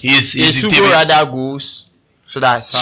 He's rather goes. So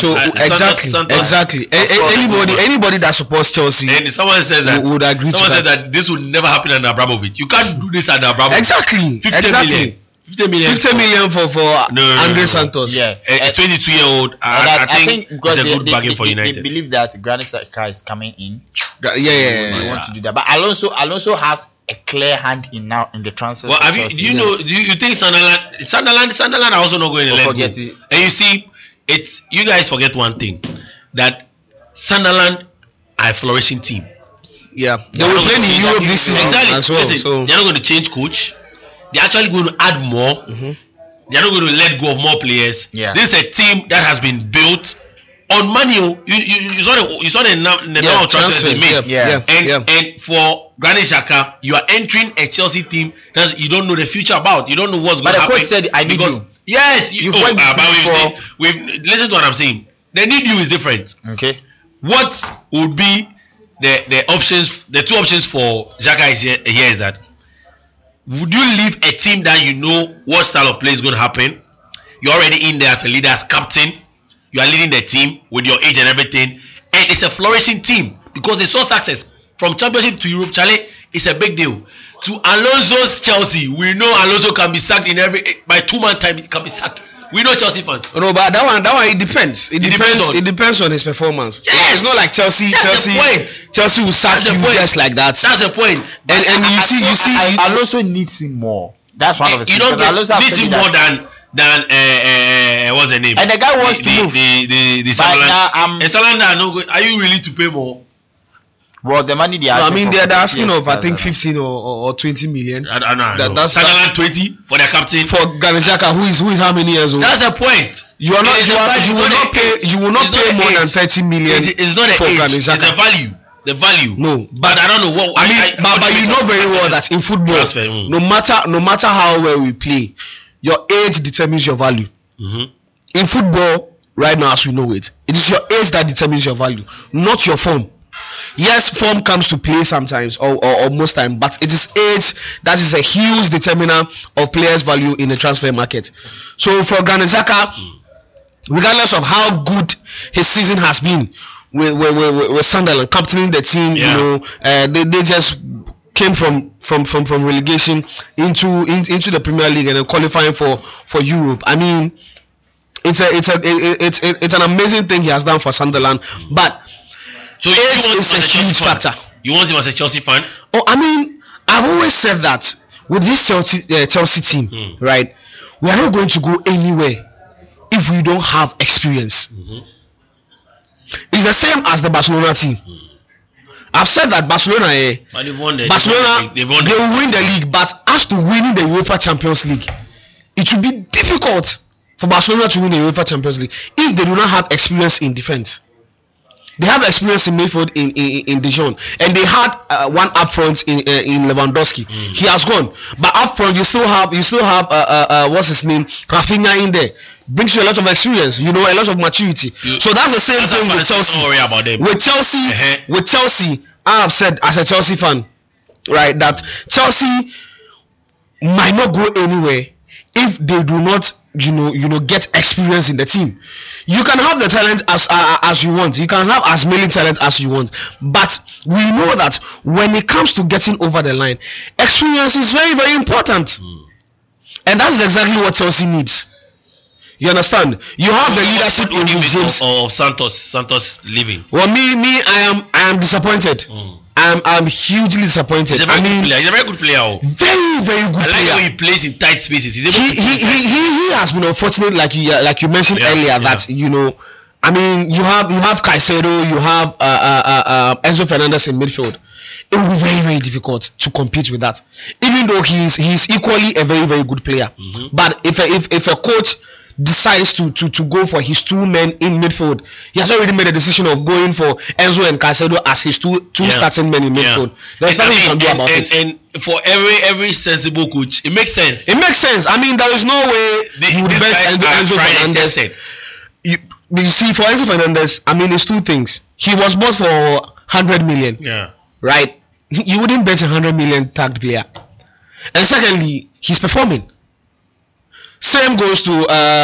exactly. Anybody that supports Chelsea, and someone says that would agree. Someone says that this would never happen under Abramovich. You can't do this under Abramovich. Exactly. 50 million for Andre Santos. Yeah, a 22-year-old. I think because it's a good bargain for United. They believe that Granit Xhaka is coming in. They want to do that, but Alonso has a clear hand in the transfer. Well, do you think Sunderland are also not going to let go? And you see, you guys forget one thing, that Sunderland are a flourishing team. Yeah, they will play in Europe this season as well. Listen, so they're not going to change coach. They're actually going to add more. They're not going to let go of more players. Yeah. This is a team that has been built on money. You saw the number of transfers they made. And for Granit Xhaka, you are entering a Chelsea team that you don't know the future about. You don't know what's going to happen. But the coach said, "I need you." Yes, listen to what I'm saying. The need you is different. Okay. What would be the options? The two options for Xhaka here is that, would you leave a team that you know what style of play is going to happen? You're already in there as a leader, as captain. You are leading the team with your age and everything, and it's a flourishing team because they saw success from Championship to Europe. Charlie, it's a big deal. To Alonso's Chelsea, we know Alonso can be sacked by 2 months time. It can be sacked. We know Chelsea fans. No, but that one it depends. It depends on his performance. Yes. It's not like Chelsea will sack you just like that. That's the point. And you see, Alonso needs him more. That's one of the things. You don't need him more than what's the name? And the guy wants to move. The Sunderland are you willing to pay more? Well, the money they are. They're asking of I think 15 or 20 million. That's Sunderland 20 for their captain. For Granit Xhaka, who is how many years old? That's the point. You will not pay more than 30 million. It's not for Granit Xhaka. It's the value. The value. No, but I don't know what. But you know very well that in football, no matter how well we play, your age determines your value. In football, right now as we know it is your age that determines your value, not your form. Yes, form comes to play sometimes or most time, but it is age that is a huge determiner of players' value in the transfer market. So for Granit Xhaka, regardless of how good his season has been with Sunderland captaining the team, they just came from relegation into the Premier League and then qualifying for Europe. I mean, it's an amazing thing he has done for Sunderland, but so age is a huge factor. You want him as a Chelsea fan? Oh, I mean, I've always said that with this Chelsea team, right? We are not going to go anywhere if we don't have experience. It's the same as the Barcelona team. I've said that Barcelona, they will win the league, but as to winning the UEFA Champions League, it will be difficult for Barcelona to win the UEFA Champions League if they do not have experience in defense. They have experience in midfield in Dijon, and they had one up front in Lewandowski. He has gone, but up front you still have what's his name, Rafinha in there. Brings you a lot of experience, a lot of maturity. So that's the same thing with Chelsea. Don't worry about them. With Chelsea, I have said as a Chelsea fan, right, that Chelsea might not go anywhere if they do not get experience in the team. You can have the talent as you want, you can have as many talent as you want, but we know that when it comes to getting over the line, experience is very, very important. And that's exactly what Chelsea needs. You understand? You have the leadership in James of Santos leaving. Well, I am disappointed. I'm hugely disappointed. He's a very good player. Very, very good player. I like how he plays in tight spaces. He has been unfortunate, like you mentioned earlier, that you have Caicedo, you have Enzo Fernandez in midfield. It will be very, very difficult to compete with that. Even though he's equally a very, very good player. But if a coach decides to go for his two men in midfield, he has already made a decision of going for Enzo and Caicedo as his two starting men in midfield. There's nothing you can do about it. And for every sensible coach, it makes sense. I mean, there is no way you would bench Enzo Fernandez. You see, for Enzo Fernandez, I mean, it's two things. He was bought for 100 million. Yeah. Right? You wouldn't bench 100 million tagged player. And secondly, he's performing. Same goes to